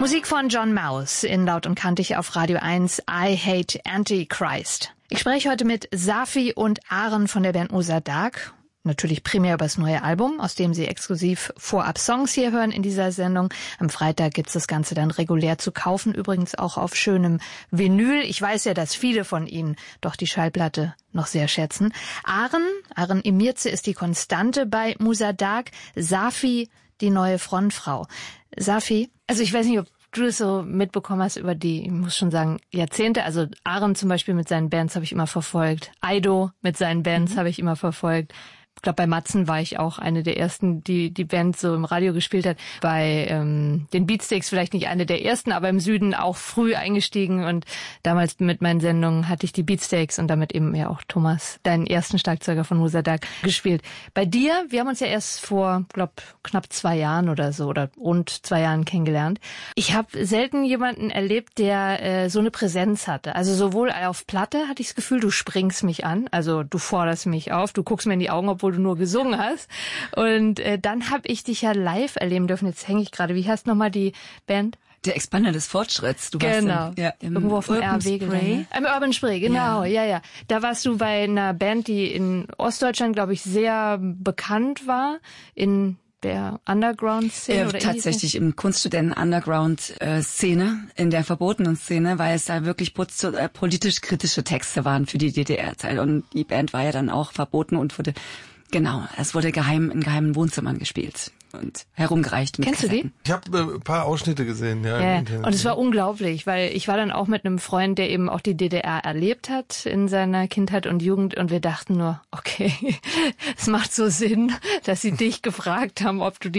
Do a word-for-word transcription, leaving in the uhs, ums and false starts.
Musik von John Mouse in Laut und Kantig auf Radio eins, I Hate Antichrist. Ich spreche heute mit Safi und Aren von der Band Mozart. Natürlich primär über das neue Album, aus dem Sie exklusiv vorab Songs hier hören in dieser Sendung. Am Freitag gibt's das Ganze dann regulär zu kaufen, übrigens auch auf schönem Vinyl. Ich weiß ja, dass viele von Ihnen doch die Schallplatte noch sehr schätzen. Aren, Aren Emirze ist die Konstante bei Mozart, Safi die neue Frontfrau. Safi, also ich weiß nicht, ob du das so mitbekommen hast über die, ich muss schon sagen, Jahrzehnte. Also Aren zum Beispiel mit seinen Bands habe ich immer verfolgt. Aido mit seinen Bands mhm. habe ich immer verfolgt. Ich glaube, bei Matzen war ich auch eine der ersten, die die Band so im Radio gespielt hat. Bei ähm, den Beatsteaks vielleicht nicht eine der ersten, aber im Süden auch früh eingestiegen. Und damals mit meinen Sendungen hatte ich die Beatsteaks und damit eben ja auch Thomas, deinen ersten Schlagzeuger von Mozart, gespielt. Bei dir, wir haben uns ja erst vor, glaube knapp zwei Jahren oder so oder rund zwei Jahren kennengelernt. Ich habe selten jemanden erlebt, der äh, so eine Präsenz hatte. Also sowohl auf Platte hatte ich das Gefühl, du springst mich an, also du forderst mich auf, du guckst mir in die Augen, obwohl du nur gesungen hast. Und äh, dann habe ich dich ja live erleben dürfen. Jetzt hänge ich gerade. Wie heißt nochmal die Band? Der Expander des Fortschritts. Du genau. warst im, ja, im irgendwo auf dem Urban R W. Spray. Im Urban Spray, genau. Ja. ja, ja. Da warst du bei einer Band, die in Ostdeutschland, glaube ich, sehr bekannt war. In der Underground-Szene? Äh, oder tatsächlich im Kunststudenten-Underground-Szene, in der verbotenen Szene, weil es da wirklich politisch kritische Texte waren für die D D R-Zeit. Und die Band war ja dann auch verboten und wurde, genau, es wurde geheim in geheimen Wohnzimmern gespielt und herumgereicht. Mit Kennst Kassetten. du die? Ich habe äh, ein paar Ausschnitte gesehen, ja. ja Im Internet. Und es war unglaublich, weil ich war dann auch mit einem Freund, der eben auch die D D R erlebt hat in seiner Kindheit und Jugend und wir dachten nur, okay, es macht so Sinn, dass sie dich gefragt haben, ob du die